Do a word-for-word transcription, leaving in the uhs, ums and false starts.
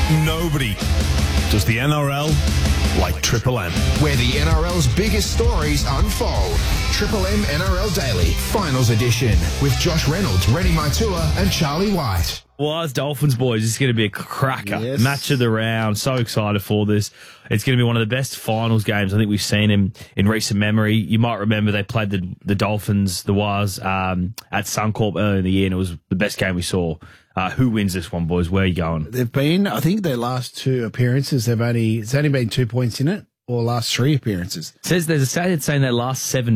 Nobody does the N R L like Triple M. Where the N R L's biggest stories unfold. Triple M N R L Daily, Finals Edition, with Josh Reynolds, Rennie Maitua and Charlie White. Well, as Dolphins boys, it's going to be a cracker. Yes. Match of the round. So excited for this. It's going to be one of the best finals games I think we've seen in, in recent memory. You might remember they played the the Dolphins, the Wars, um, at Suncorp earlier in the year, and it was the best game we saw. Uh, who wins this one, boys? Where are you going? They've been, I think their last two appearances, they've only, it's only been two points in it, or last three appearances. Says there's a stat saying their last seven